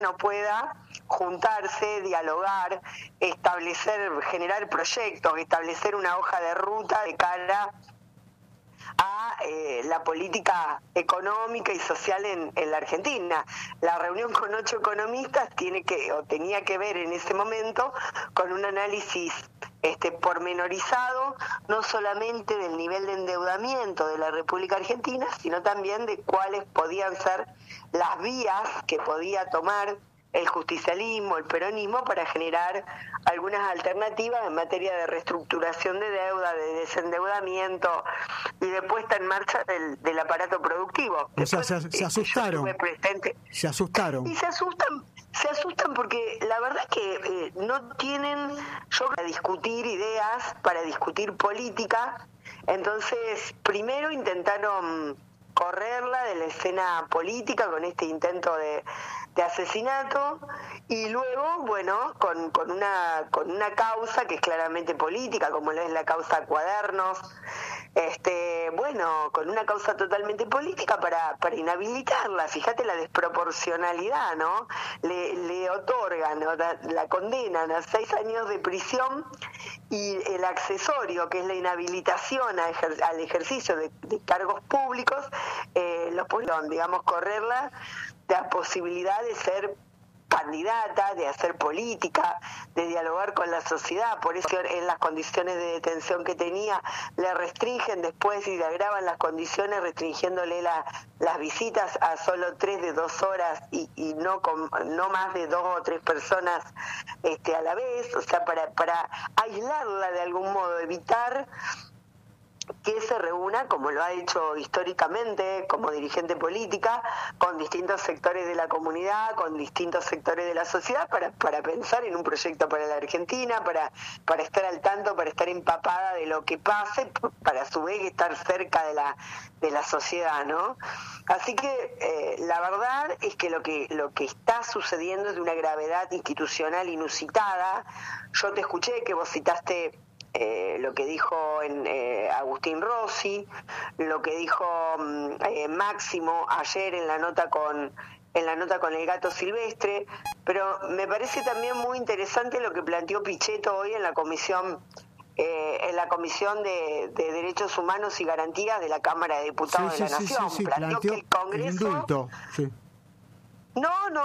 no pueda juntarse, dialogar, generar proyectos, establecer una hoja de ruta de cara a la política económica y social en la Argentina. La reunión con 8 economistas tenía que ver en ese momento con un análisis pormenorizado, no solamente del nivel de endeudamiento de la República Argentina, sino también de cuáles podían ser las vías que podía tomar el justicialismo, el peronismo, para generar algunas alternativas en materia de reestructuración de deuda, de desendeudamiento y de puesta en marcha del aparato productivo. O sea, se asustaron. Se asustaron. Y se asustan porque la verdad es que no tienen para discutir ideas, para discutir política. Entonces, primero intentaron correrla de la escena política con este intento de asesinato, y luego, bueno, con una causa que es claramente política, como lo es la causa Cuadernos, con una causa totalmente política para inhabilitarla. Fíjate la desproporcionalidad, ¿no? Le otorgan, ¿no? La condenan a 6 años de prisión, y el accesorio, que es la inhabilitación al ejercicio de cargos públicos, los pusieron, digamos, correrla la posibilidad de ser candidata, de hacer política, de dialogar con la sociedad. Por eso, en las condiciones de detención que tenía, le restringen después y le agravan las condiciones, restringiéndole las visitas a solo 3 de 2 horas y no más de 2 o 3 personas a la vez, o sea, para aislarla de algún modo, evitar que se reúna, como lo ha hecho históricamente como dirigente política, con distintos sectores de la comunidad, con distintos sectores de la sociedad, para pensar en un proyecto para la Argentina, para estar al tanto, para estar empapada de lo que pase, para a su vez estar cerca de la sociedad, ¿no? Así que la verdad es que lo que está sucediendo es de una gravedad institucional inusitada. Yo te escuché que vos citaste lo que dijo Agustín Rossi, lo que dijo Máximo ayer en la nota con el gato silvestre, pero me parece también muy interesante lo que planteó Pichetto hoy en la comisión de Derechos Humanos y Garantías de la Cámara de Diputados de la Nación. Planteó que el Congreso indulto, sí. No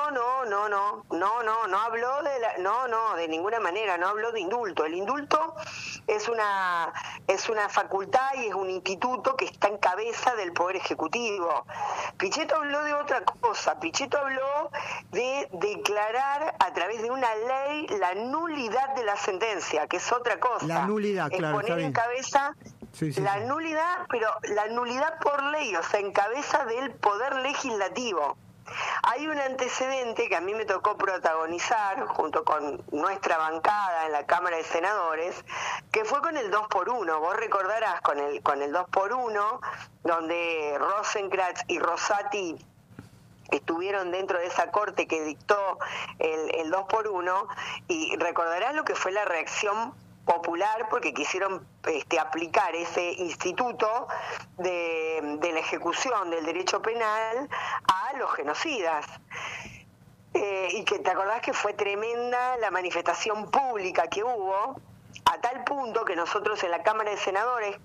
habló de ninguna manera, no habló de indulto. El indulto es una facultad y es un instituto que está en cabeza del Poder Ejecutivo. Pichetto habló de otra cosa. Pichetto habló de declarar a través de una ley la nulidad de la sentencia, que es otra cosa. La nulidad, claro, poner en cabeza la nulidad, pero la nulidad por ley, o sea, en cabeza del Poder Legislativo. Hay un antecedente que a mí me tocó protagonizar junto con nuestra bancada en la Cámara de Senadores, que fue con el 2x1. Vos recordarás con el 2x1, donde Rosenkrantz y Rosati estuvieron dentro de esa corte que dictó el 2x1, y recordarás lo que fue la reacción popular, porque quisieron aplicar ese instituto de la ejecución del derecho penal a los genocidas. Y que te acordás que fue tremenda la manifestación pública que hubo, a tal punto que nosotros en la Cámara de Senadores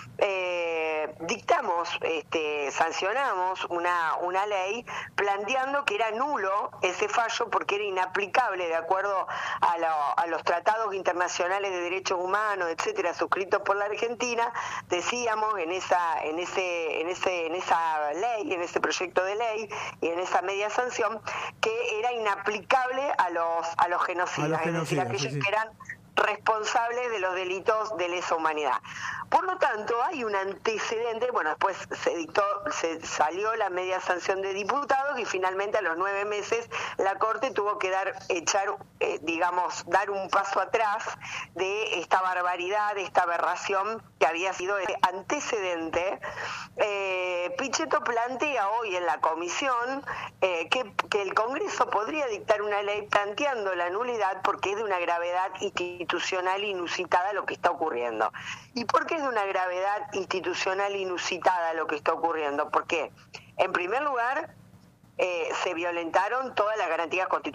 sancionamos una ley planteando que era nulo ese fallo porque era inaplicable de acuerdo a los tratados internacionales de derechos humanos, etcétera, suscritos por la Argentina. Decíamos en esa ley, en ese proyecto de ley y en esa media sanción, que era inaplicable a los genocidas, es decir, aquellos que eran responsables de los delitos de lesa humanidad. Por lo tanto, hay un antecedente. Bueno, después se salió la media sanción de diputados y finalmente a los 9 meses la Corte tuvo que dar un paso atrás de esta barbaridad, de esta aberración que había sido el antecedente. Pichetto plantea hoy en la comisión que el Congreso podría dictar una ley planteando la nulidad porque es de una gravedad institucional inusitada lo que está ocurriendo. ¿Y por qué es de una gravedad institucional inusitada lo que está ocurriendo? Porque, en primer lugar, se violentaron todas las garantías constitucionales.